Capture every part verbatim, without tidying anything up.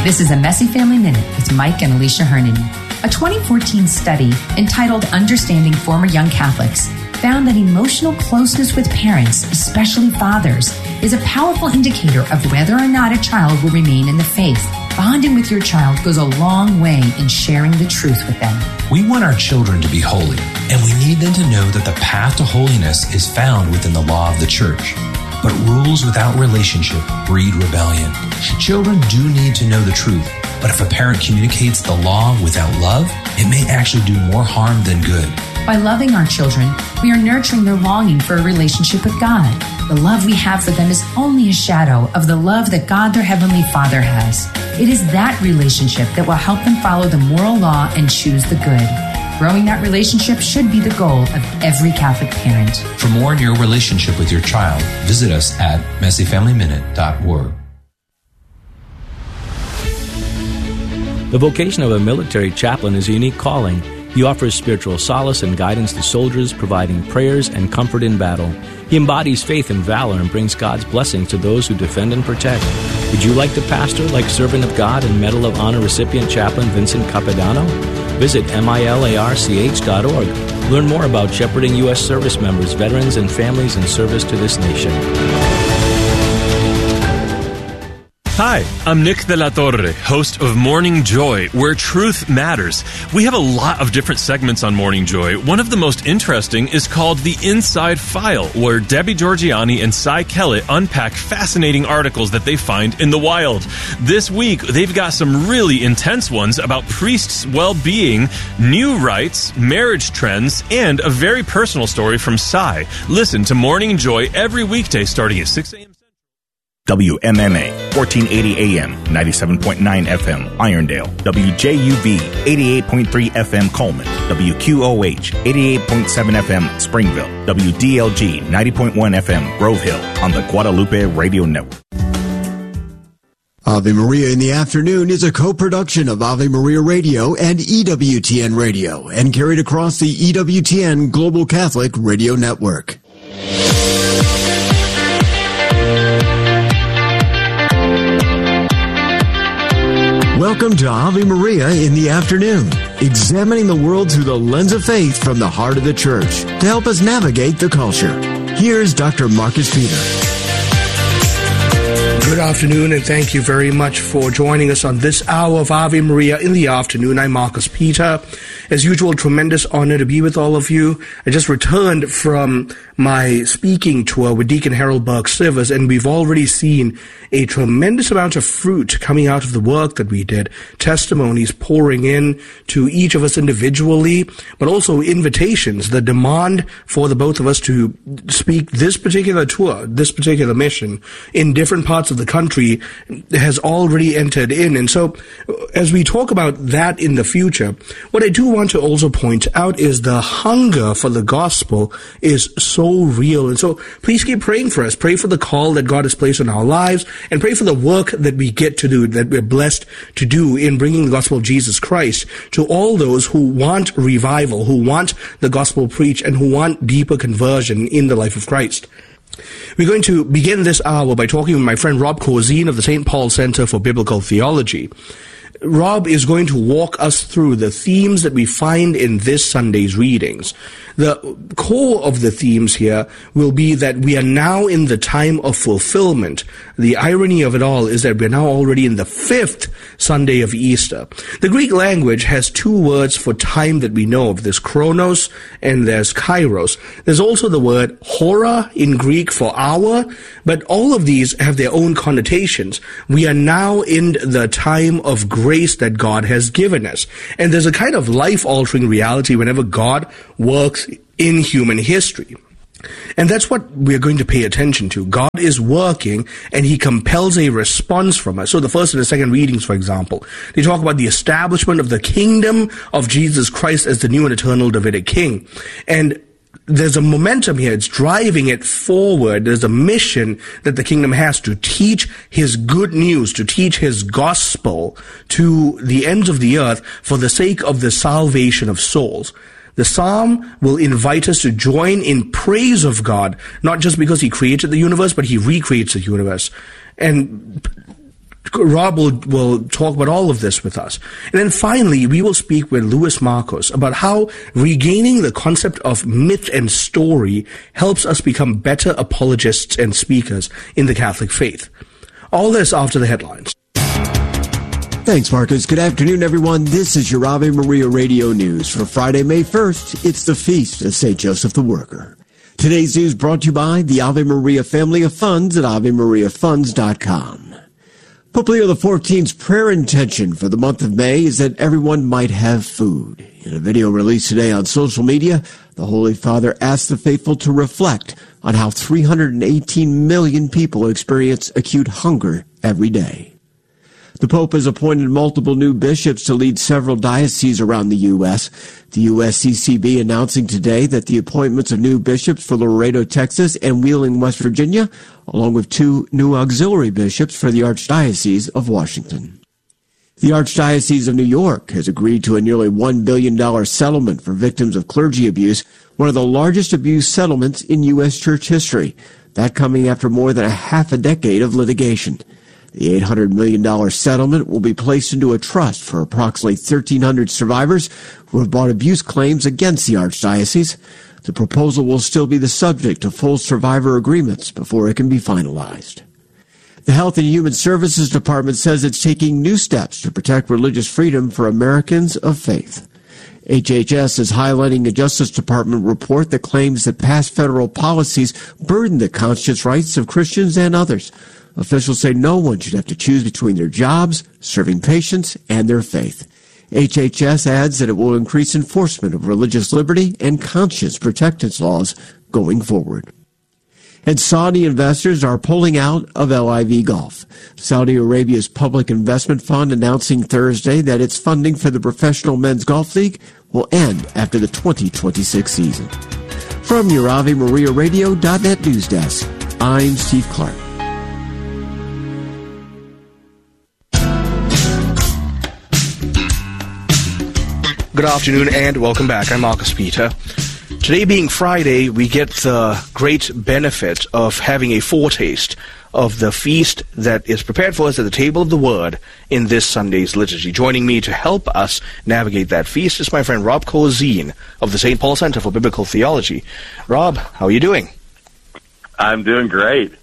This is a Messy Family Minute with Mike and Alicia Hernon. A twenty fourteen study entitled Understanding Former Young Catholics found that emotional closeness with parents, especially fathers, is a powerful indicator of whether or not a child will remain in the faith. Bonding with your child goes a long way in sharing the truth with them. We want our children to be holy, and we need them to know that the path to holiness is found within the law of the church. But rules without relationship breed rebellion. Children do need to know the truth, but if a parent communicates the law without love, it may actually do more harm than good. By loving our children, we are nurturing their longing for a relationship with God. The love we have for them is only a shadow of the love that God, their Heavenly Father, has. It is that relationship that will help them follow the moral law and choose the good. Growing that relationship should be the goal of every Catholic parent. For more on your relationship with your child, visit us at messy family minute dot org. The vocation of a military chaplain is a unique calling. He offers spiritual solace and guidance to soldiers, providing prayers and comfort in battle. He embodies faith and valor and brings God's blessings to those who defend and protect. Would you like to pastor like Servant of God and Medal of Honor recipient Chaplain Vincent Capodanno? Visit milarch dot org. Learn more about shepherding U S service members, veterans, and families in service to this nation. Hi, I'm Nick de la Torre, host of Morning Joy, where truth matters. We have a lot of different segments on Morning Joy. One of the most interesting is called The Inside File, where Debbie Georgiani and Cy Kellett unpack fascinating articles that they find in the wild. This week, they've got some really intense ones about priests' well-being, new rites, marriage trends, and a very personal story from Cy. Listen to Morning Joy every weekday starting at six a.m. W M M A, fourteen eighty A M, ninety-seven point nine F M, Irondale. W J U V, eighty-eight point three F M, Coleman. W Q O H, eighty-eight point seven F M, Springville. W D L G, ninety point one F M, Grove Hill, on the Guadalupe Radio Network. Ave Maria in the Afternoon is a co-production of Ave Maria Radio and E W T N Radio and carried across the E W T N Global Catholic Radio Network. Welcome to Ave Maria in the Afternoon, examining the world through the lens of faith from the heart of the Church to help us navigate the culture. Here's Doctor Marcus Peter. Good afternoon, and thank you very much for joining us on this hour of Ave Maria in the Afternoon. I'm Marcus Peter. As usual, tremendous honor to be with all of you. I just returned from my speaking tour with Deacon Harold Burke-Sivers, and we've already seen a tremendous amount of fruit coming out of the work that we did. Testimonies pouring in to each of us individually, but also invitations. The demand for the both of us to speak this particular tour, this particular mission in different parts of the country has already entered in. And so as we talk about that in the future, what I do want to also point out is the hunger for the gospel is so real. And so please keep praying for us. Pray for the call that God has placed on our lives, and pray for the work that we get to do, that we're blessed to do in bringing the gospel of Jesus Christ to all those who want revival, who want the gospel preached, and who want deeper conversion in the life of Christ. We're going to begin this hour by talking with my friend Rob Corzine of the Saint Paul Center for Biblical Theology. Rob is going to walk us through the themes that we find in this Sunday's readings. The core of the themes here will be that we are now in the time of fulfillment. The irony of it all is that we're now already in the fifth Sunday of Easter. The Greek language has two words for time that we know of. There's chronos and there's kairos. There's also the word hora in Greek for hour, but all of these have their own connotations. We are now in the time of grace that God has given us. And there's a kind of life-altering reality whenever God works in human history. And that's what we're going to pay attention to. God is working, and he compels a response from us. So the first and the second readings, for example, they talk about the establishment of the kingdom of Jesus Christ as the new and eternal Davidic king. And there's a momentum here. It's driving it forward. There's a mission that the kingdom has to teach his good news, to teach his gospel to the ends of the earth for the sake of the salvation of souls. The psalm will invite us to join in praise of God, not just because he created the universe, but he recreates the universe. And Rob will, will talk about all of this with us. And then finally, we will speak with Louis Marcos about how regaining the concept of myth and story helps us become better apologists and speakers in the Catholic faith. All this after the headlines. Thanks, Marcus. Good afternoon, everyone. This is your Ave Maria Radio News for Friday, May first. It's the feast of Saint Joseph the Worker. Today's news brought to you by the Ave Maria Family of Funds at ave maria funds dot com. Pope Leo the fourteenth's prayer intention for the month of May is that everyone might have food. In a video released today on social media, the Holy Father asked the faithful to reflect on how three hundred eighteen million people experience acute hunger every day. The Pope has appointed multiple new bishops to lead several dioceses around the U S. The U S C C B announcing today that the appointments of new bishops for Laredo, Texas and Wheeling, West Virginia, along with two new auxiliary bishops for the Archdiocese of Washington. The Archdiocese of New York has agreed to a nearly one billion dollars settlement for victims of clergy abuse, one of the largest abuse settlements in U S church history, that coming after more than a half a decade of litigation. The eight hundred million dollars settlement will be placed into a trust for approximately thirteen hundred survivors who have brought abuse claims against the Archdiocese. The proposal will still be the subject of full survivor agreements before it can be finalized. The Health and Human Services Department says it's taking new steps to protect religious freedom for Americans of faith. H H S is highlighting a Justice Department report that claims that past federal policies burden the conscience rights of Christians and others. Officials say no one should have to choose between their jobs, serving patients, and their faith. H H S adds that it will increase enforcement of religious liberty and conscience protectance laws going forward. And Saudi investors are pulling out of L I V Golf. Saudi Arabia's Public Investment Fund announcing Thursday that its funding for the Professional Men's Golf League will end after the twenty twenty-six season. From your Ave Maria Radio dot net news desk, I'm Steve Clark. Good afternoon and welcome back. I'm Marcus Peter. Today being Friday, we get the great benefit of having a foretaste of the feast that is prepared for us at the table of the Word in this Sunday's liturgy. Joining me to help us navigate that feast is my friend Rob Corzine of the Saint Paul Center for Biblical Theology. Rob, how are you doing? I'm doing great.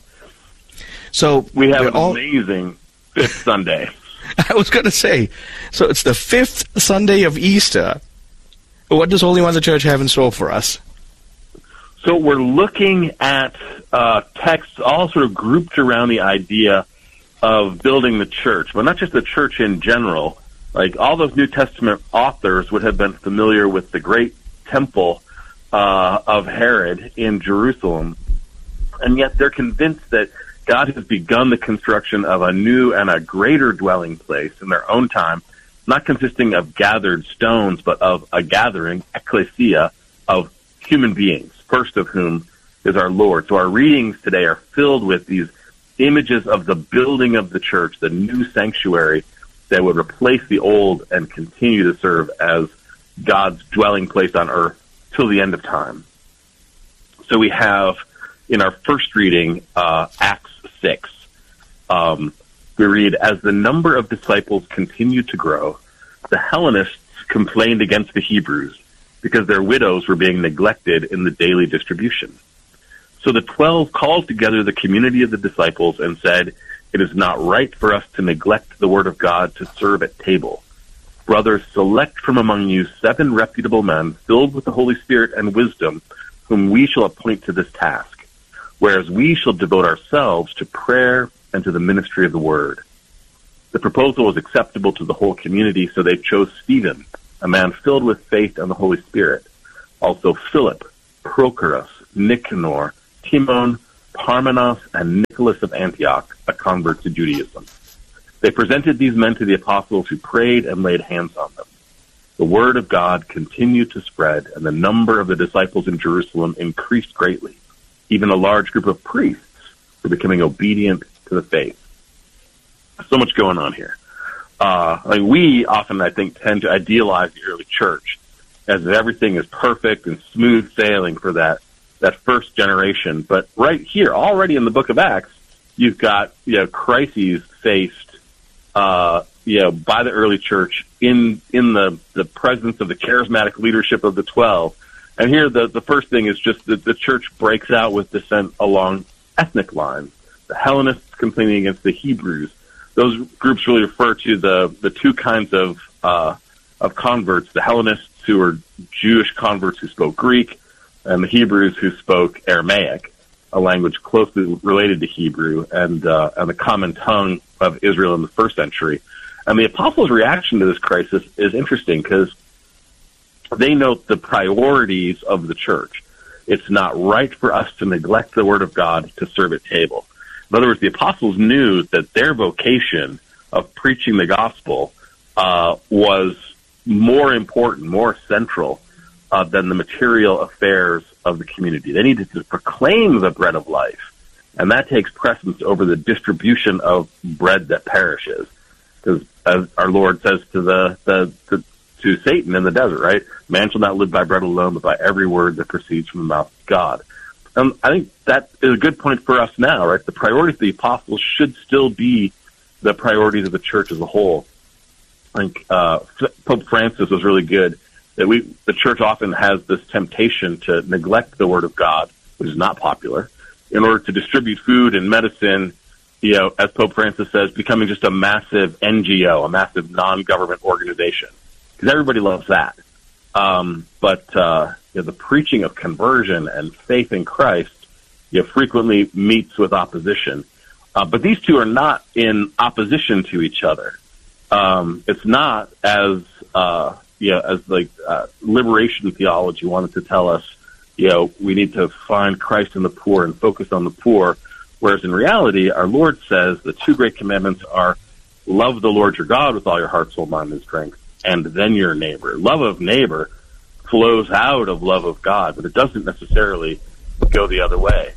So we have an all... amazing fifth Sunday. I was going to say, so it's the fifth Sunday of Easter. What does Holy Mother Church have in store for us? So we're looking at uh, texts all sort of grouped around the idea of building the church, but not just the church in general. Like all those New Testament authors would have been familiar with the great temple uh, of Herod in Jerusalem, and yet they're convinced that God has begun the construction of a new and a greater dwelling place in their own time, not consisting of gathered stones, but of a gathering, ecclesia, of human beings, first of whom is our Lord. So our readings today are filled with these images of the building of the church, the new sanctuary that would replace the old and continue to serve as God's dwelling place on earth till the end of time. So we have, in our first reading, uh, Acts six. Um, we read, as the number of disciples continued to grow, the Hellenists complained against the Hebrews because their widows were being neglected in the daily distribution. So the twelve called together the community of the disciples and said, it is not right for us to neglect the word of God to serve at table. Brothers, select from among you seven reputable men filled with the Holy Spirit and wisdom, whom we shall appoint to this task, whereas we shall devote ourselves to prayer and to the ministry of the word. The proposal was acceptable to the whole community, so they chose Stephen, a man filled with faith and the Holy Spirit, also Philip, Prochorus, Nicanor, Timon, Parmenas, and Nicholas of Antioch, a convert to Judaism. They presented these men to the apostles, who prayed and laid hands on them. The word of God continued to spread, and the number of the disciples in Jerusalem increased greatly. Even a large group of priests were becoming obedient to the faith. So much going on here. Uh, I mean, we often, I think, tend to idealize the early church as if everything is perfect and smooth sailing for that, that first generation. But right here, already in the book of Acts, you've got, you know, crises faced uh, you know, by the early church in in the, the presence of the charismatic leadership of the twelve. And here the, the first thing is just that the church breaks out with dissent along ethnic lines. The Hellenists complaining against the Hebrews. Those groups really refer to the, the two kinds of uh, of converts, the Hellenists who were Jewish converts who spoke Greek, and the Hebrews who spoke Aramaic, a language closely related to Hebrew and uh, and the common tongue of Israel in the first century. And the apostles' reaction to this crisis is interesting because they note the priorities of the church. It's not right for us to neglect the word of God to serve at table. In other words, the apostles knew that their vocation of preaching the gospel uh, was more important, more central uh, than the material affairs of the community. They needed to proclaim the bread of life, and that takes precedence over the distribution of bread that perishes. Because as our Lord says to the, the, the to Satan in the desert, right? Man shall not live by bread alone, but by every word that proceeds from the mouth of God. And I think that is a good point for us now, right? The priorities of the apostles should still be the priorities of the church as a whole. I think uh, Pope Francis was really good that we the church often has this temptation to neglect the word of God, which is not popular, in order to distribute food and medicine, you know, as Pope Francis says, becoming just a massive N G O, a massive non-government organization. Because everybody loves that. Um, but uh, you know, the preaching of conversion and faith in Christ, you know, frequently meets with opposition. Uh, but these two are not in opposition to each other. Um, it's not as uh, you know, as like uh, liberation theology wanted to tell us. You know, we need to find Christ in the poor and focus on the poor. Whereas in reality, our Lord says the two great commandments are love the Lord your God with all your heart, soul, mind, and strength, and then your neighbor. Love of neighbor flows out of love of God, but it doesn't necessarily go the other way.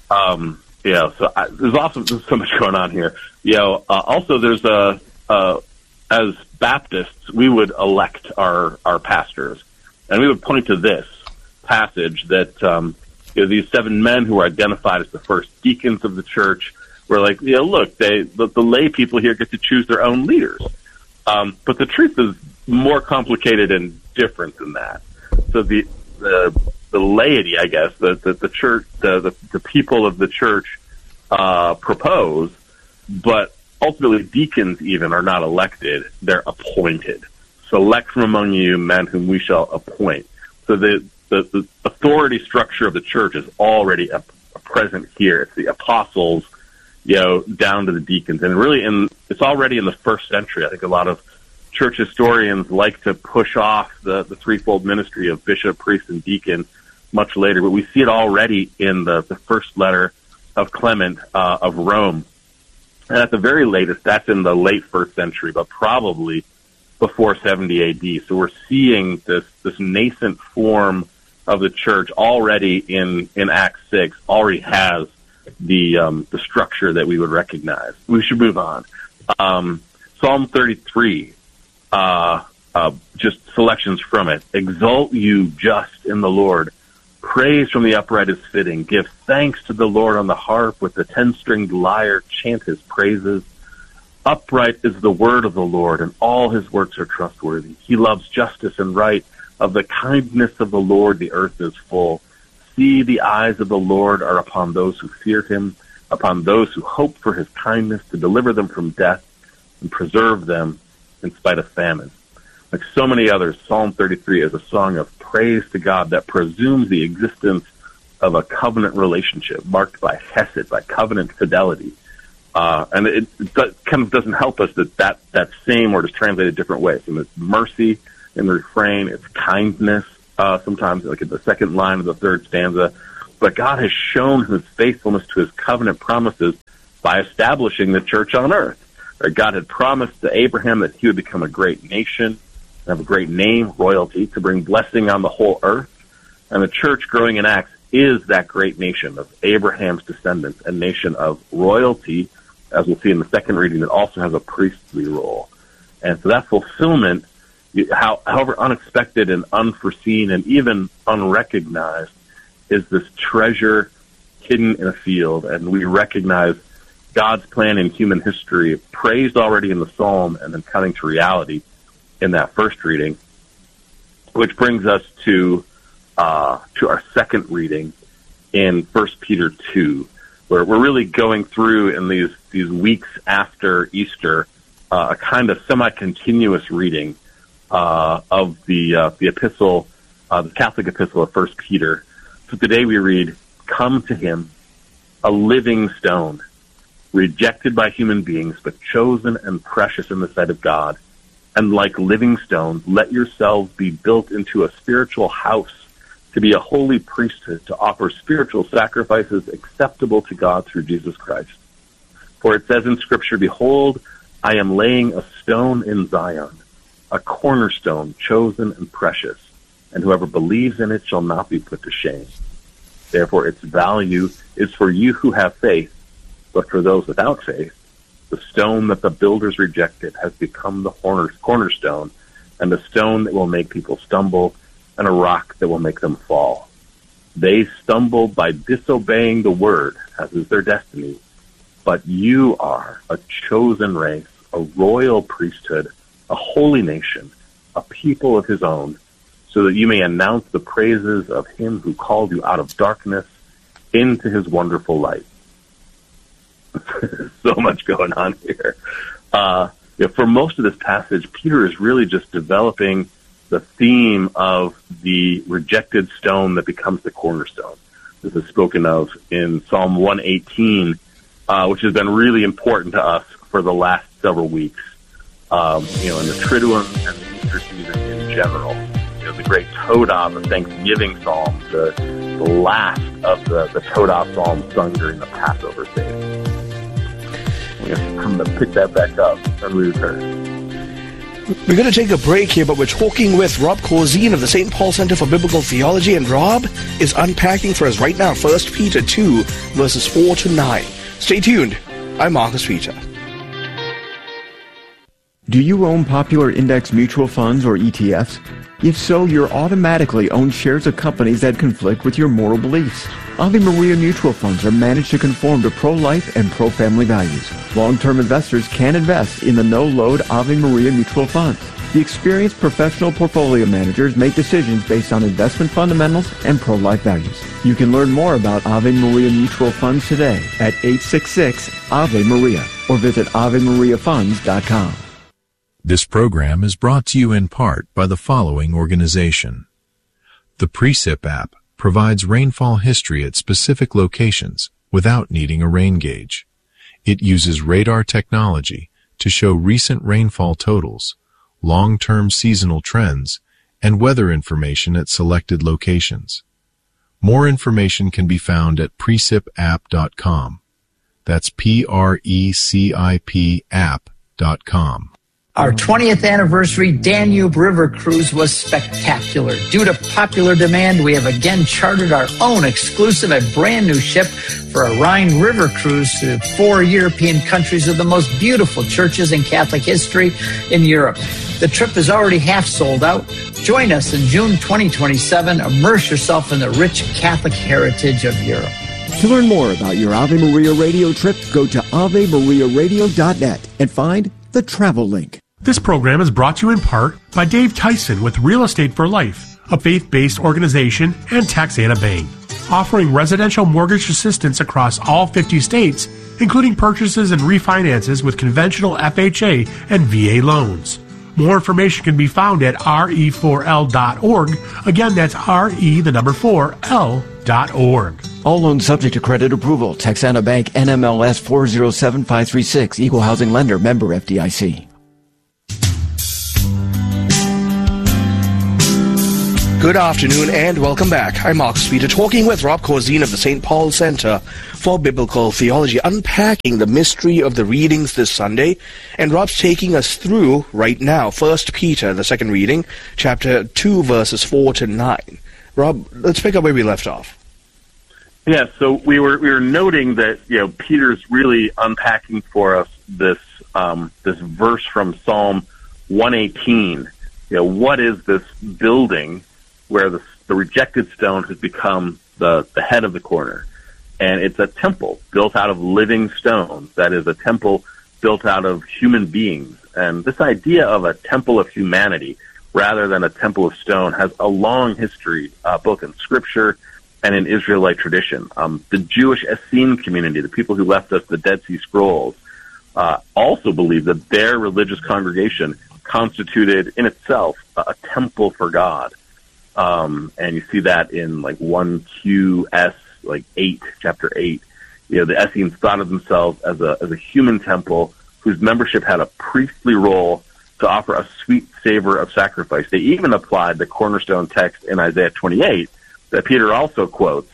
Um, you know, so I, there's also there's so much going on here. You know, uh, also there's a, uh, as Baptists, we would elect our, our pastors, and we would point to this passage that, um, you know, these seven men who are identified as the first deacons of the church were like, you know, look, they, the, the lay people here get to choose their own leaders. Um, but the truth is more complicated and different than that. So the the, the laity, I guess, the, the, the church, the, the, the people of the church uh, propose, but ultimately deacons even are not elected, they're appointed. Select from among you men whom we shall appoint. So the, the, the authority structure of the church is already a, a present here. It's the apostles, you know, down to the deacons. And really, in it's already in the first century. I think a lot of church historians like to push off the, the threefold ministry of bishop, priest, and deacon much later. But we see it already in the, the first letter of Clement uh, of Rome. And at the very latest, that's in the late first century, but probably before seventy A D. So we're seeing this this nascent form of the church already in, in Acts six, already has the um, the structure that we would recognize. We should move on. Um, Psalm thirty-three, uh, uh, just selections from it. Exalt you just in the Lord. Praise from the upright is fitting. Give thanks to the Lord on the harp. With the ten-stringed lyre, chant his praises. Upright is the word of the Lord, and all his works are trustworthy. He loves justice and right. Of the kindness of the Lord the earth is full. See, the eyes of the Lord are upon those who fear him, upon those who hope for his kindness, to deliver them from death and preserve them in spite of famine. Like so many others, Psalm thirty-three is a song of praise to God that presumes the existence of a covenant relationship marked by hesed, by covenant fidelity. Uh, and it, it kind of doesn't help us that, that that same word is translated different ways. And it's mercy in the refrain, it's kindness, uh, sometimes like in the second line of the third stanza. But God has shown his faithfulness to his covenant promises by establishing the church on earth. Right? God had promised to Abraham that he would become a great nation, have a great name, royalty, to bring blessing on the whole earth. And the church growing in Acts is that great nation of Abraham's descendants, a nation of royalty, as we'll see in the second reading, that also has a priestly role. And so that fulfillment, how, however unexpected and unforeseen and even unrecognized, is this treasure hidden in a field. And we recognize God's plan in human history, praised already in the Psalm and then coming to reality in that first reading, which brings us to uh, to our second reading in First Peter two, where we're really going through in these, these weeks after Easter uh, a kind of semi-continuous reading uh, of the uh, the epistle, uh, the Catholic epistle of First Peter. So today we read, "Come to him, a living stone, rejected by human beings, but chosen and precious in the sight of God. And like living stones, let yourselves be built into a spiritual house, to be a holy priesthood, to offer spiritual sacrifices acceptable to God through Jesus Christ. For it says in Scripture, Behold, I am laying a stone in Zion, a cornerstone, chosen and precious, and whoever believes in it shall not be put to shame. Therefore its value is for you who have faith, but for those without faith, the stone that the builders rejected has become the cornerstone, and a stone that will make people stumble, and a rock that will make them fall. They stumbled by disobeying the word, as is their destiny. But you are a chosen race, a royal priesthood, a holy nation, a people of his own, so that you may announce the praises of him who called you out of darkness into his wonderful light." So much going on here. Uh, you know, for most of this passage, Peter is really just developing the theme of the rejected stone that becomes the cornerstone. This is spoken of in Psalm one eighteen, uh, which has been really important to us for the last several weeks. Um, you know, in the Triduum and the Easter season in general. You know, the great Todah, the Thanksgiving Psalm, the, the last of the, the Todah Psalms sung during the Passover phase. I'm going to pick that back up when we return. We're going to take a break here, but we're talking with Rob Corzine of the Saint Paul Center for Biblical Theology, and Rob is unpacking for us right now First Peter two, verses four to nine. Stay tuned. I'm Marcus Peter. Do you own popular index mutual funds or E T Fs? If so, you're automatically own shares of companies that conflict with your moral beliefs. Ave Maria mutual funds are managed to conform to pro-life and pro-family values. Long-term investors can invest in the no-load Ave Maria mutual funds. The experienced professional portfolio managers make decisions based on investment fundamentals and pro-life values. You can learn more about Ave Maria mutual funds today at eight six six Ave Maria or visit ave maria funds dot com. This program is brought to you in part by the following organization. The Precip app provides rainfall history at specific locations without needing a rain gauge. It uses radar technology to show recent rainfall totals, long-term seasonal trends, and weather information at selected locations. More information can be found at precip app dot com. That's P R E C I P app dot com. Our twentieth anniversary Danube River Cruise was spectacular. Due to popular demand, we have again chartered our own exclusive and brand new ship for a Rhine River Cruise to four European countries with the most beautiful churches in Catholic history in Europe. The trip is already half sold out. Join us in June twenty twenty-seven. Immerse yourself in the rich Catholic heritage of Europe. To learn more about your Ave Maria radio trip, go to ave maria radio dot net and find the travel link. This program is brought to you in part by Dave Tyson with Real Estate for Life, a faith-based organization, and Texana Bank, offering residential mortgage assistance across all fifty states, including purchases and refinances with conventional F H A and V A loans. More information can be found at R E four L dot org. Again, that's R E, the number four, L dot org. All loans subject to credit approval. Texana Bank, N M L S four zero seven five three six, Equal Housing Lender, member F D I C. Good afternoon and welcome back. I'm Marcus Peter, talking with Rob Corzine of the Saint Paul Center for Biblical Theology, unpacking the mystery of the readings this Sunday. And Rob's taking us through right now First Peter, the second reading, chapter two, verses four to nine. Rob, let's pick up where we left off. Yeah, so we were we were noting that, you know, Peter's really unpacking for us this um, this verse from Psalm one eighteen. You know, what is this building where the, the rejected stone has become the, the head of the corner? and it's a temple built out of living stones. That is a temple built out of human beings. And this idea of a temple of humanity rather than a temple of stone has a long history, uh, both in Scripture and in Israelite tradition. Um, the Jewish Essene community, the people who left us the Dead Sea Scrolls, uh, also believed that their religious congregation constituted in itself a, a temple for God. Um, and you see that in like one Q S, like eight, chapter eight. You know, the Essenes thought of themselves as a as a human temple whose membership had a priestly role to offer a sweet savor of sacrifice. They even applied the cornerstone text in Isaiah twenty-eight that Peter also quotes.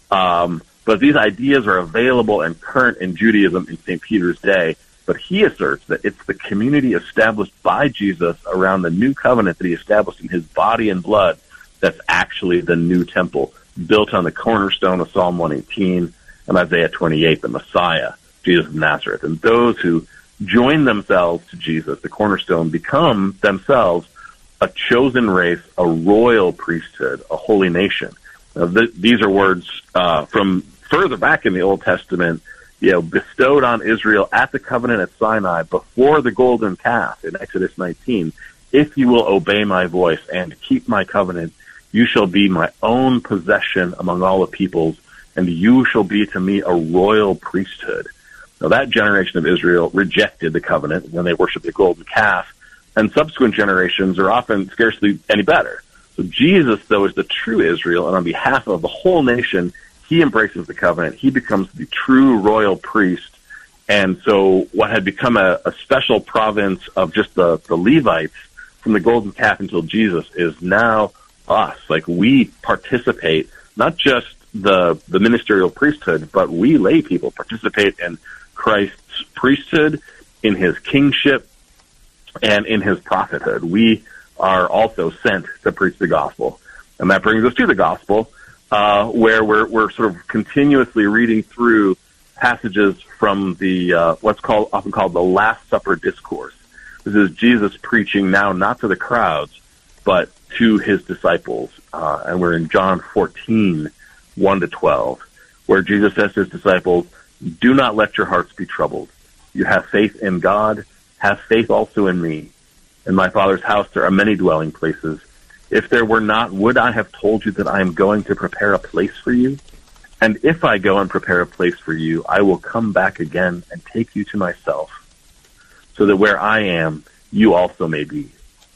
Um, but these ideas are available and current in Judaism in Saint Peter's day. But he asserts that it's the community established by Jesus around the new covenant that he established in his body and blood that's actually the new temple, built on the cornerstone of Psalm one eighteen and Isaiah twenty-eight, the Messiah, Jesus of Nazareth. And those who join themselves to Jesus, the cornerstone, become themselves a chosen race, a royal priesthood, a holy nation. Now, th- these are words uh, from further back in the Old Testament, you know, bestowed on Israel at the covenant at Sinai before the golden calf in Exodus nineteen. If you will obey my voice and keep my covenant, you shall be my own possession among all the peoples, and you shall be to me a royal priesthood. Now, that generation of Israel rejected the covenant when they worshiped the golden calf, and subsequent generations are often scarcely any better. So Jesus, though, is the true Israel, and on behalf of the whole nation, he embraces the covenant. He becomes the true royal priest. And so what had become a, a special province of just the, the Levites from the golden calf until Jesus is now us. Like, we participate, not just the the ministerial priesthood, but we lay people participate in Christ's priesthood, in his kingship, and in his prophethood. We are also sent to preach the gospel. And that brings us to the gospel, uh, where we're, we're sort of continuously reading through passages from the, uh, what's called, often called the Last Supper Discourse. This is Jesus preaching now not to the crowds, but to his disciples. Uh, and we're in John fourteen, one to twelve, where Jesus says to his disciples, "Do not let your hearts be troubled. You have faith in God, have faith also in me. In my Father's house there are many dwelling places. If there were not, would I have told you that I am going to prepare a place for you? And if I go and prepare a place for you, I will come back again and take you to myself, so that where I am, you also may be.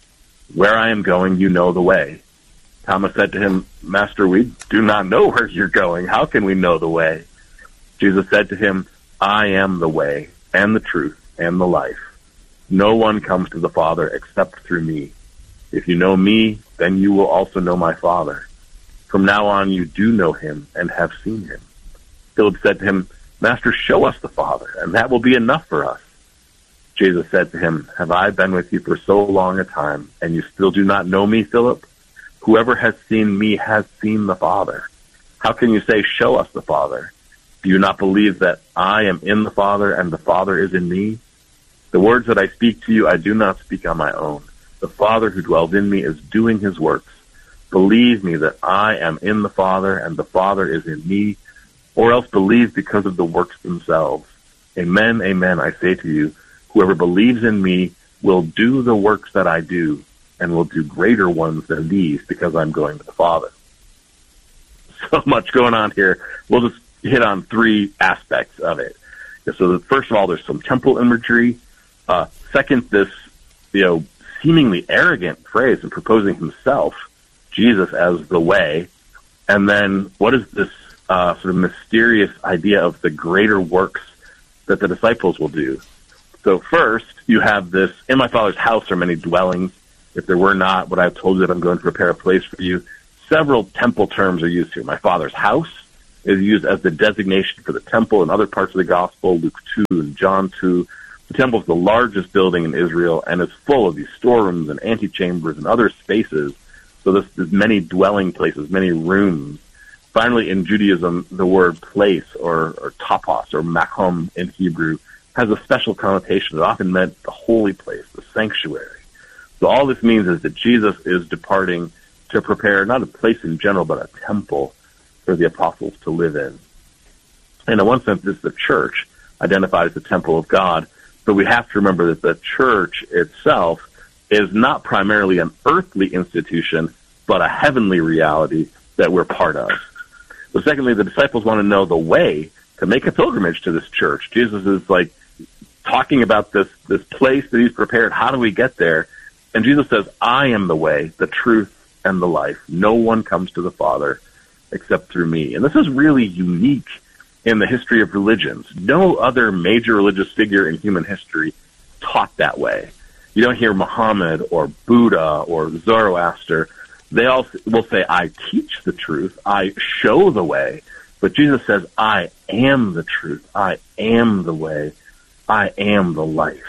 Where I am going, you know the way." Thomas said to him, "Master, we do not know where you're going. How can we know the way?" Jesus said to him, "I am the way and the truth and the life. No one comes to the Father except through me. If you know me, then you will also know my Father. From now on you do know him and have seen him." Philip said to him, "Master, show us the Father, and that will be enough for us." Jesus said to him, "Have I been with you for so long a time, and you still do not know me, Philip? Whoever has seen me has seen the Father. How can you say, 'Show us the Father'? Do you not believe that I am in the Father and the Father is in me? The words that I speak to you, I do not speak on my own. The Father who dwells in me is doing his works. Believe me that I am in the Father and the Father is in me, or else believe because of the works themselves. Amen, amen, I say to you, whoever believes in me will do the works that I do, and will do greater ones than these, because I'm going to the Father." So much going on here. We'll just hit on three aspects of it. So first of all, there's some temple imagery. Uh, second, this, you know, seemingly arrogant phrase in proposing himself, Jesus, as the way. And then what is this uh, sort of mysterious idea of the greater works that the disciples will do? So first, you have this, "In my Father's house are many dwellings. If there were not, would I have told you that I'm going to prepare a place for you?" Several temple terms are used here. My Father's house is used as the designation for the temple in other parts of the gospel, Luke two and John two. The temple is the largest building in Israel and is full of these storerooms and antechambers and other spaces. So this, there's many dwelling places, many rooms. Finally, in Judaism, the word place or, or topos or makom in Hebrew has a special connotation. It often meant the holy place, the sanctuary. So all this means is that Jesus is departing to prepare not a place in general, but a temple for the apostles to live in. And in one sense, this is the church, identified as the temple of God. But we have to remember that the church itself is not primarily an earthly institution, but a heavenly reality that we're part of. But secondly, the disciples want to know the way to make a pilgrimage to this church. Jesus is like talking about this, this place that he's prepared. How do we get there? And Jesus says, I am the way, the truth, and the life. No one comes to the Father except through me. And this is really unique in the history of religions. No other major religious figure in human history taught that way. You don't hear Muhammad or Buddha or Zoroaster. They all will say, I teach the truth, I show the way. But Jesus says, I am the truth, I am the way, I am the life.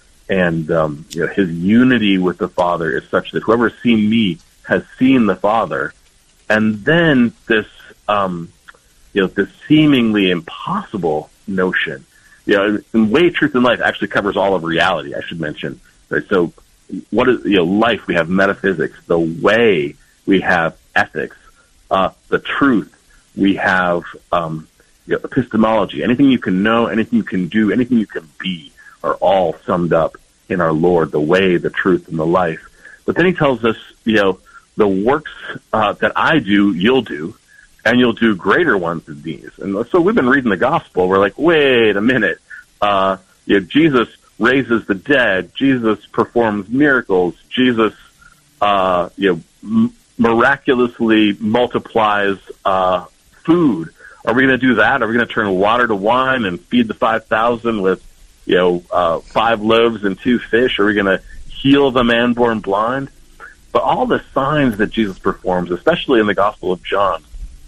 And um, you know, his unity with the Father is such that whoever has seen me has seen the Father. And then this, um, you know, this seemingly impossible notion, you know, in Way, Truth, and Life actually covers all of reality, I should mention. Right? So what is, you know, life, we have metaphysics. The way, we have ethics. Uh, the truth, we have um, you know, epistemology. Anything you can know, anything you can do, anything you can be are all summed up in our Lord, the way, the truth, and the life. But then he tells us, you know, the works uh, that I do, you'll do, and you'll do greater ones than these. And so we've been reading the gospel. We're like, wait a minute. Uh, you know, Jesus raises the dead. Jesus performs miracles. Jesus, uh, you know, m- miraculously multiplies uh, food. Are we going to do that? Are we going to turn water to wine and feed the five thousand with, you know, uh, five loaves and two fish? Are we going to heal the man born blind? But all the signs that Jesus performs, especially in the Gospel of John,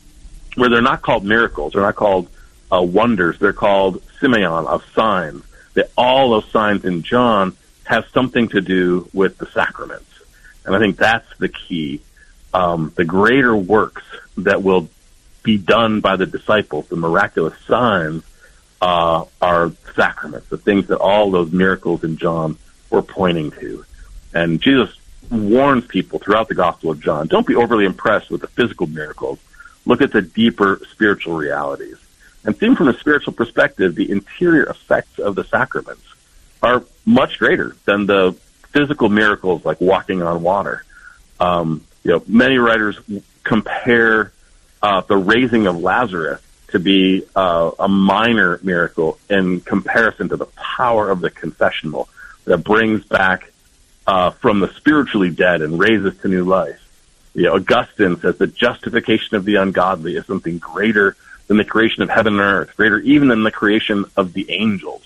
where they're not called miracles, they're not called uh, wonders, they're called simeon, of signs. That all those signs in John have something to do with the sacraments. And I think that's the key. Um, the greater works that will be done by the disciples, the miraculous signs, uh, are sacraments, the things that all those miracles in John were pointing to. And Jesus warns people throughout the Gospel of John, don't be overly impressed with the physical miracles. Look at the deeper spiritual realities. And seen from a spiritual perspective, the interior effects of the sacraments are much greater than the physical miracles like walking on water. Um, you know, many writers compare uh, the raising of Lazarus to be uh, a minor miracle in comparison to the power of the confessional that brings back uh, from the spiritually dead and raises to new life. You know, Augustine says the justification of the ungodly is something greater than the creation of heaven and earth, greater even than the creation of the angels.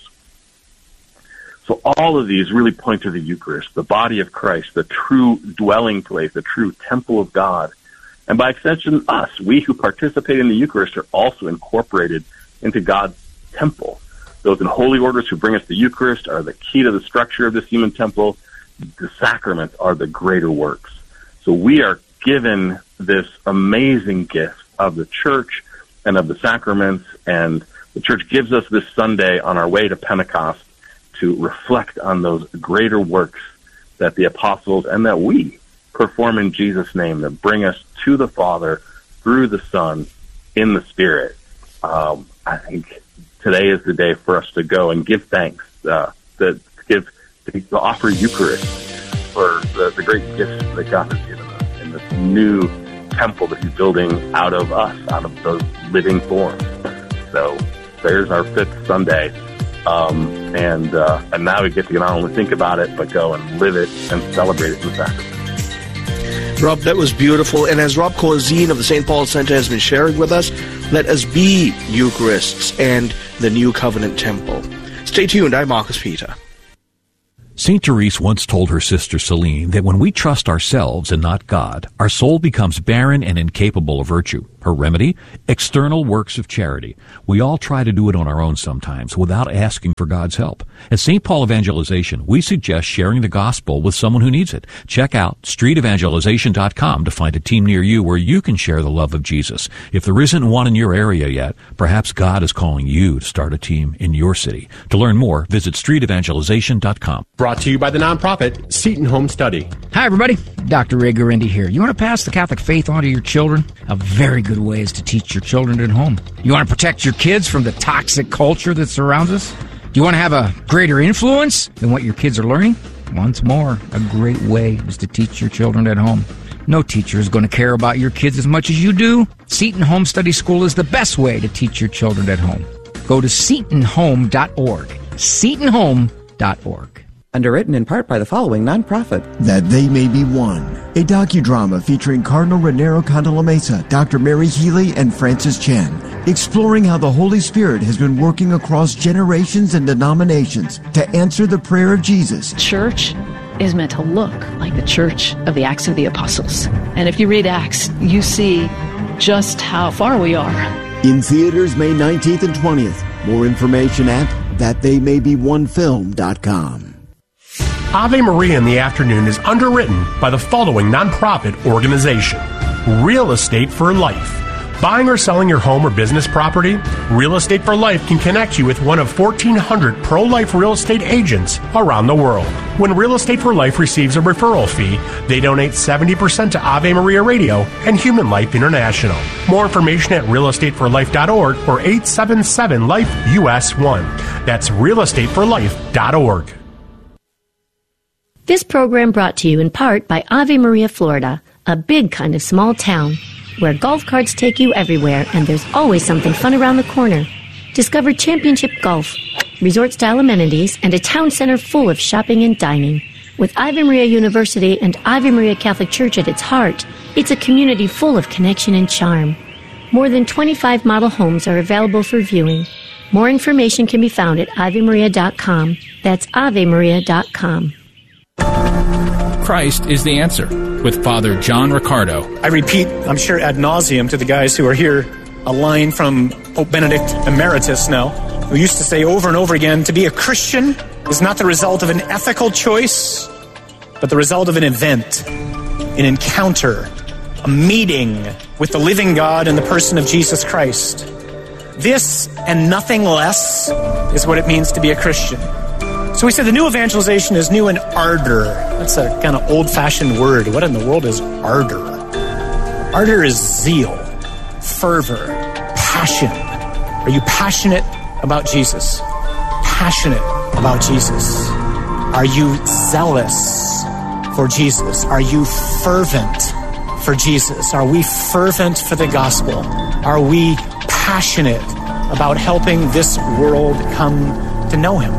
So all of these really point to the Eucharist, the body of Christ, the true dwelling place, the true temple of God. And by extension, us, we who participate in the Eucharist are also incorporated into God's temple. Those in holy orders who bring us the Eucharist are the key to the structure of this human temple. The sacraments are the greater works. So we are given this amazing gift of the church and of the sacraments, and the church gives us this Sunday on our way to Pentecost to reflect on those greater works that the apostles and that we perform in Jesus' name that bring us to the Father through the Son in the Spirit. Um, I think today is the day for us to go and give thanks, uh, to give, to offer Eucharist for the, the great gifts that God has given us in this new temple that he's building out of us, out of those living forms. So there's our fifth Sunday. Um, and uh, and now we get to not only think about it, but go and live it and celebrate it in the sacrament. Rob, that was beautiful. And as Rob Corzine of the Saint Paul Center has been sharing with us, let us be Eucharists and the New Covenant Temple. Stay tuned. I'm Marcus Peter. Saint Therese once told her sister Celine that when we trust ourselves and not God, our soul becomes barren and incapable of virtue. Her remedy? External works of charity. We all try to do it on our own sometimes without asking for God's help. At Saint Paul Evangelization, we suggest sharing the gospel with someone who needs it. Check out street evangelization dot com to find a team near you where you can share the love of Jesus. If there isn't one in your area yet, perhaps God is calling you to start a team in your city. To learn more, visit street evangelization dot com. Brought brought to you by the nonprofit Seton Home Study. Hi, everybody. Doctor Ray Gurendi here. You want to pass the Catholic faith on to your children? A very good way is to teach your children at home. You want to protect your kids from the toxic culture that surrounds us? Do you want to have a greater influence than what your kids are learning? Once more, a great way is to teach your children at home. No teacher is going to care about your kids as much as you do. Seton Home Study School is the best way to teach your children at home. Go to seton home dot org. seton home dot org. Underwritten in part by the following nonprofit. That They May Be One, a docudrama featuring Cardinal Raniero Cantalamessa, Doctor Mary Healy, and Francis Chan, exploring how the Holy Spirit has been working across generations and denominations to answer the prayer of Jesus. Church is meant to look like the church of the Acts of the Apostles. And if you read Acts, you see just how far we are. In theaters May nineteenth and twentieth. More information at that they may be one film dot com. Ave Maria in the Afternoon is underwritten by the following nonprofit organization. Real Estate for Life. Buying or selling your home or business property? Real Estate for Life can connect you with one of fourteen hundred pro-life real estate agents around the world. When Real Estate for Life receives a referral fee, they donate seventy percent to Ave Maria Radio and Human Life International. More information at real estate for life dot org or eight seven seven life U S one. That's real estate for life dot org. This program brought to you in part by Ave Maria, Florida, a big kind of small town where golf carts take you everywhere and there's always something fun around the corner. Discover championship golf, resort-style amenities, and a town center full of shopping and dining. With Ave Maria University and Ave Maria Catholic Church at its heart, it's a community full of connection and charm. More than twenty-five model homes are available for viewing. More information can be found at ave maria dot com. That's ave maria dot com. Christ is the answer, with Father John Riccardo. I repeat, I'm sure ad nauseum to the guys who are here, a line from Pope Benedict Emeritus now, who used to say over and over again, to be a Christian is not the result of an ethical choice, but the result of an event, an encounter, a meeting with the living God in the person of Jesus Christ. This and nothing less is what it means to be a Christian. So we said the new evangelization is new in ardor. That's a kind of old-fashioned word. What in the world is ardor? Ardor is zeal, fervor, passion. Are you passionate about Jesus? Passionate about Jesus. Are you zealous for Jesus? Are you fervent for Jesus? Are we fervent for the gospel? Are we passionate about helping this world come to know him?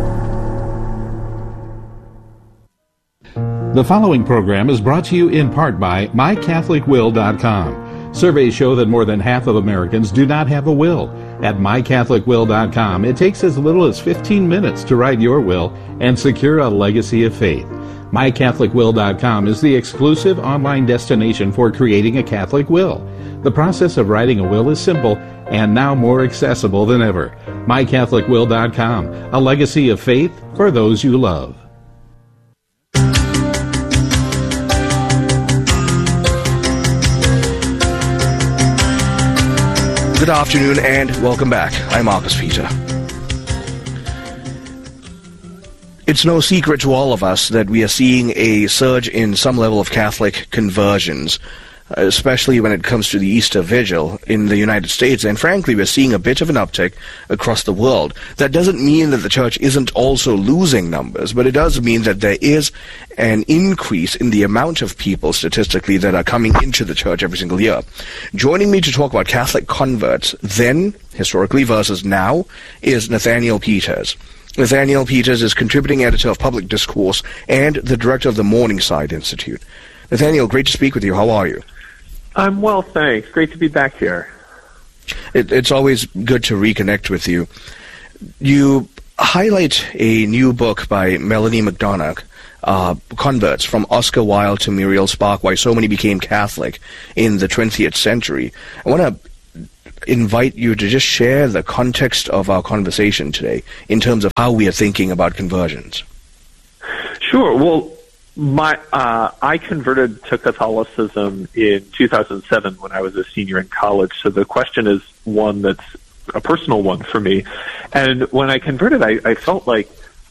The following program is brought to you in part by my catholic will dot com. Surveys show that more than half of Americans do not have a will. At my catholic will dot com, it takes as little as fifteen minutes to write your will and secure a legacy of faith. my catholic will dot com is the exclusive online destination for creating a Catholic will. The process of writing a will is simple and now more accessible than ever. my catholic will dot com, a legacy of faith for those you love. Good afternoon and welcome back. I'm Marcus Peter. It's no secret to all of us that we are seeing a surge in some level of Catholic conversions, especially when it comes to the Easter Vigil in the United States, and frankly we're seeing a bit of an uptick across the world. That doesn't mean that the Church isn't also losing numbers, but it does mean that there is an increase in the amount of people statistically that are coming into the Church every single year. Joining me to talk about Catholic converts then, historically versus now, is Nathaniel Peters. Nathaniel Peters is contributing editor of Public Discourse and the director of the Morningside Institute. Nathaniel, great to speak with you. How are you? I'm well, thanks. Great to be back here. It, it's always good to reconnect with you. You highlight a new book by Melanie McDonagh, uh, Converts, From Oscar Wilde to Muriel Spark, Why So Many Became Catholic in the twentieth Century. I want to invite you to just share the context of our conversation today in terms of how we are thinking about conversions. Sure. Well, My, uh, I converted to Catholicism in two thousand seven when I was a senior in college, so the question is one that's a personal one for me. And when I converted, I, I felt like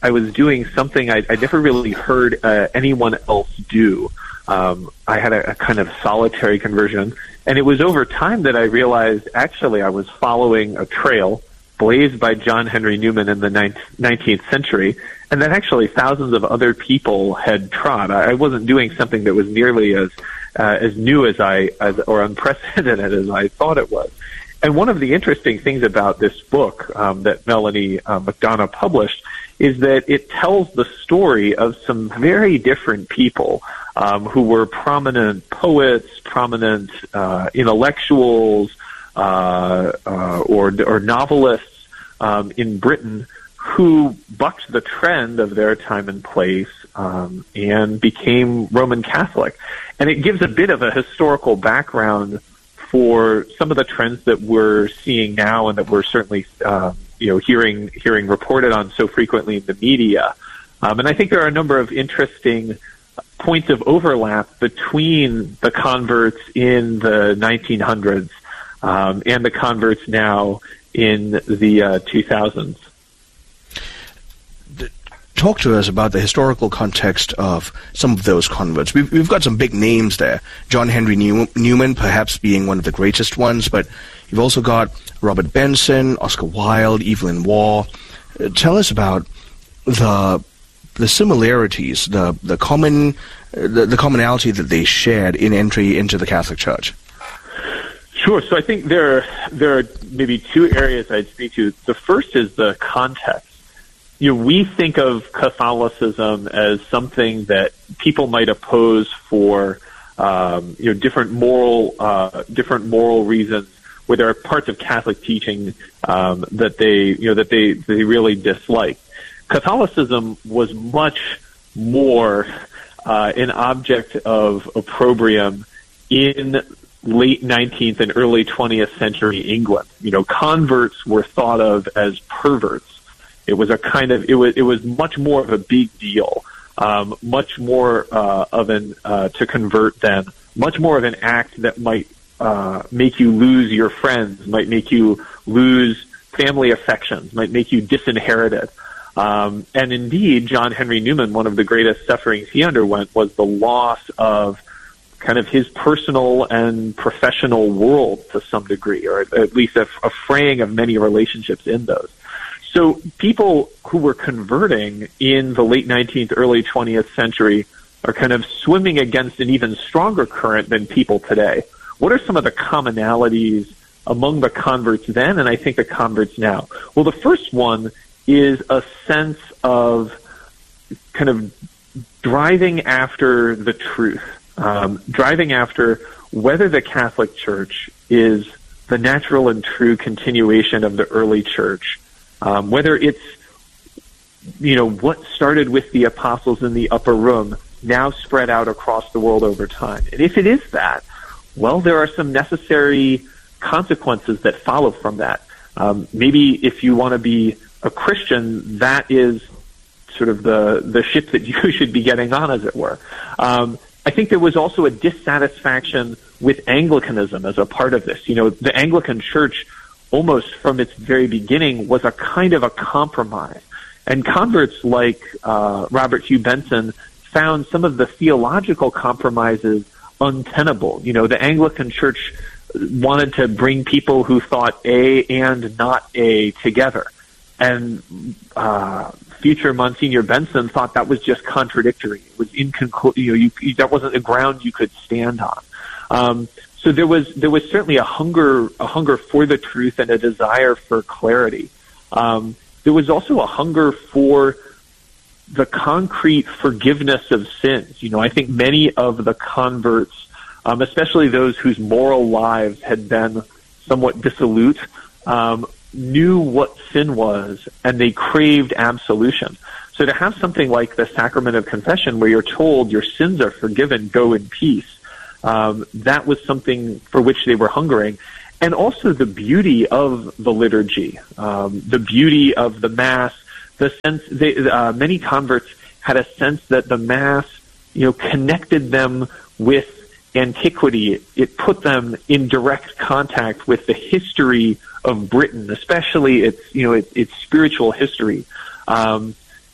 I was doing something I, I never really heard uh, anyone else do. Um, I had a, a kind of solitary conversion, and it was over time that I realized actually I was following a trail blazed by John Henry Newman in the nineteenth century, and that actually thousands of other people had trod. I wasn't doing something that was nearly as uh, as new as I as, or unprecedented as I thought it was. And one of the interesting things about this book um, that Melanie uh, McDonough published is that it tells the story of some very different people um, who were prominent poets, prominent uh, intellectuals, uh, uh, or, or novelists um, in Britain who bucked the trend of their time and place um, and became Roman Catholic. And it gives a bit of a historical background for some of the trends that we're seeing now and that we're certainly, uh, you know, hearing hearing reported on so frequently in the media. Um, and I think there are a number of interesting points of overlap between the converts in the nineteen hundreds um, and the converts now in the uh, two thousands. Talk to us about the historical context of some of those converts. We've, we've got some big names there. John Henry New- Newman perhaps being one of the greatest ones, but you've also got Robert Benson, Oscar Wilde, Evelyn Waugh. Uh, tell us about the the similarities, the the common uh, the, the commonality that they shared in entry into the Catholic Church. Sure. So I think there are, there are maybe two areas I'd speak to. The first is the context. You know, we think of Catholicism as something that people might oppose for, um, you know, different moral, uh, different moral reasons, where there are parts of Catholic teaching um, that they, you know, that they they really dislike. Catholicism was much more uh, an object of opprobrium in late nineteenth and early twentieth century England. You know, converts were thought of as perverts. It was a kind of, it was, it was much more of a big deal, um, much more, uh, of an, uh, to convert than, much more of an act that might, uh, make you lose your friends, might make you lose family affections, might make you disinherited. Um, and indeed, John Henry Newman, one of the greatest sufferings he underwent was the loss of kind of his personal and professional world to some degree, or at least a, a fraying of many relationships in those. So people who were converting in the late nineteenth, early twentieth century are kind of swimming against an even stronger current than people today. What are some of the commonalities among the converts then and I think the converts now? Well, the first one is a sense of kind of driving after the truth, um, driving after whether the Catholic Church is the natural and true continuation of the early church. Um, whether it's, you know, what started with the apostles in the upper room now spread out across the world over time. And if it is that, well, there are some necessary consequences that follow from that. Um, maybe if you want to be a Christian, that is sort of the, the ship that you should be getting on, as it were. Um, I think there was also a dissatisfaction with Anglicanism as a part of this. You know, the Anglican Church, almost from its very beginning, was a kind of a compromise. And converts like uh, Robert Hugh Benson found some of the theological compromises untenable. You know, the Anglican Church wanted to bring people who thought A and not A together. And uh, future Monsignor Benson thought that was just contradictory. It was inconclu- you know, you, you, that wasn't a ground you could stand on. Um, So there was there was certainly a hunger a hunger for the truth and a desire for clarity. Um, there was also a hunger for the concrete forgiveness of sins. You know, I think many of the converts, um, especially those whose moral lives had been somewhat dissolute, um, knew what sin was and they craved absolution. So to have something like the sacrament of confession, where you're told your sins are forgiven, go in peace. Um, that was something for which they were hungering. And also the beauty of the liturgy, um, the beauty of the Mass, the sense they, uh, many converts had a sense that the Mass, you know, connected them with antiquity. It put them in direct contact with the history of Britain, especially its, you know, its, its spiritual history. Um,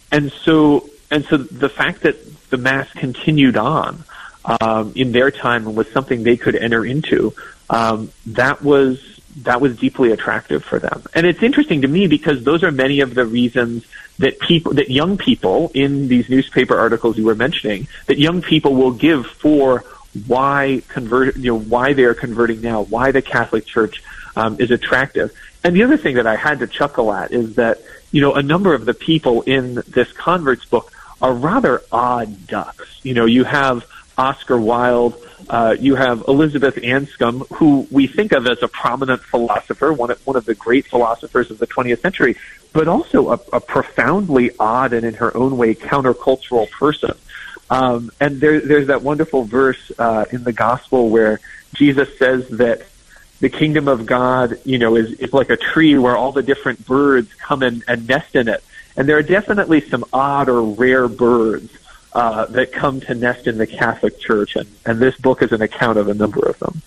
and so and so the fact that the Mass continued on um, in their time and was something they could enter into, um, that was that was deeply attractive for them. And it's interesting to me because those are many of the reasons that people, that young people in these newspaper articles you were mentioning, that young people will give for why convert, you know, why they are converting now, why the Catholic Church um, is attractive. And the other thing that I had to chuckle at is that, you know, a number of the people in this converts book are rather odd ducks. You know, you have Oscar Wilde, uh, you have Elizabeth Anscombe, who we think of as a prominent philosopher, one of, one of the great philosophers of the twentieth century, but also a, a profoundly odd and in her own way countercultural person. Um, and there, there's that wonderful verse uh, in the Gospel where Jesus says that the kingdom of God, you know, is, is like a tree where all the different birds come in and nest in it. And there are definitely some odd or rare birds uh, that come to nest in the Catholic Church, and, and this book is an account of a number of them.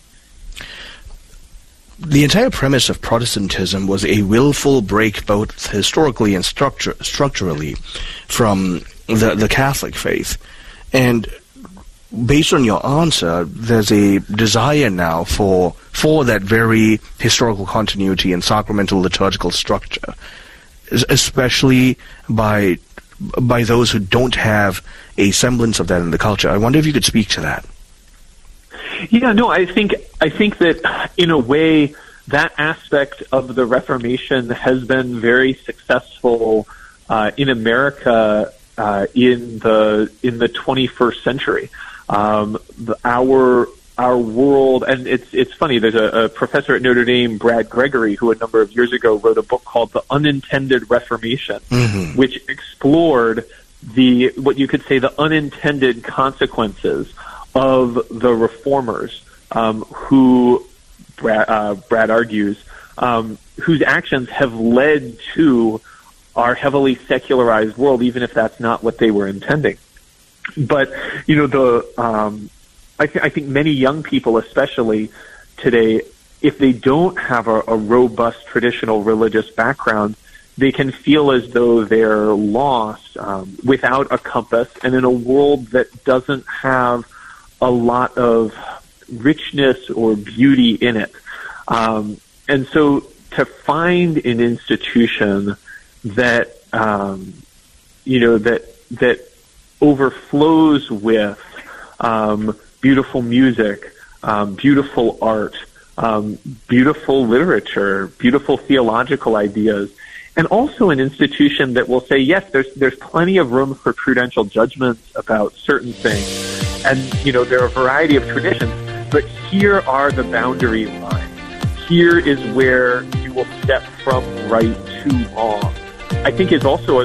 The entire premise of Protestantism was a willful break, both historically and structure, structurally, from the, the Catholic faith. And based on your answer, there's a desire now for for that very historical continuity and sacramental liturgical structure, especially by by those who don't have a semblance of that in the culture. I wonder if you could speak to that. Yeah, no, I think I think that in a way that aspect of the Reformation has been very successful uh, in America uh, in the in the twenty-first century. Um, the, our our world, and it's it's funny. There's a, a professor at Notre Dame, Brad Gregory, who a number of years ago wrote a book called "The Unintended Reformation," mm-hmm. which explored the what you could say the unintended consequences of the reformers, um, who Brad, uh, Brad argues, um, whose actions have led to our heavily secularized world, even if that's not what they were intending. But you know, the um, I, th- I think many young people, especially today, if they don't have a, a robust traditional religious background, they can feel as though they're lost um, without a compass, and in a world that doesn't have a lot of richness or beauty in it. Um, and so to find an institution that, um, you know, that, that overflows with, um, beautiful music, um, beautiful art, um, beautiful literature, beautiful theological ideas, and also an institution that will say, yes, there's, there's plenty of room for prudential judgments about certain things. And, you know, there are a variety of traditions, but here are the boundary lines. Here is where you will step from right to wrong. I think is also a,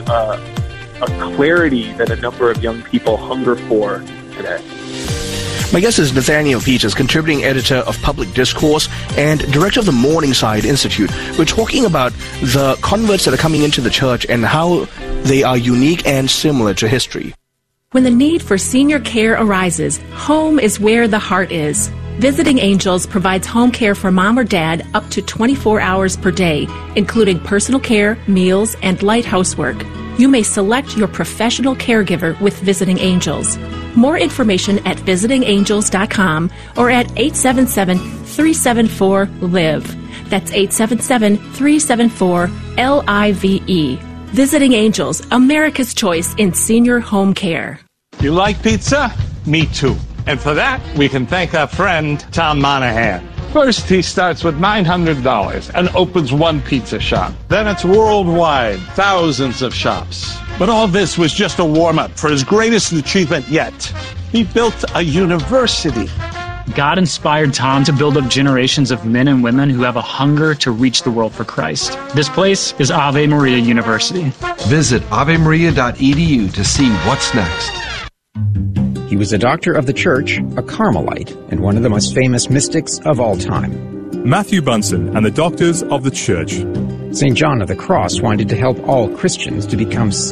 a clarity that a number of young people hunger for today. My guest is Nathaniel Peters, contributing editor of Public Discourse and director of the Morningside Institute. We're talking about the converts that are coming into the church and how they are unique and similar to history. When the need for senior care arises, home is where the heart is. Visiting Angels provides home care for mom or dad up to twenty-four hours per day, including personal care, meals, and light housework. You may select your professional caregiver with Visiting Angels. More information at visiting angels dot com or at eight seven seven, three seven four, L I V E. That's eight seven seven, three seven four, L I V E. Visiting Angels, America's choice in senior home care. You like pizza? Me too. And for that, we can thank our friend, Tom Monahan. First, he starts with nine hundred dollars and opens one pizza shop. Then it's worldwide, thousands of shops. But all this was just a warm-up for his greatest achievement yet. He built a university. God inspired Tom to build up generations of men and women who have a hunger to reach the world for Christ. This place is Ave Maria University. Visit ave maria dot e d u to see what's next. He was a doctor of the church, a Carmelite, and one of the most famous mystics of all time. Matthew Bunson and the Doctors of the Church. Saint John of the Cross wanted to help all Christians to become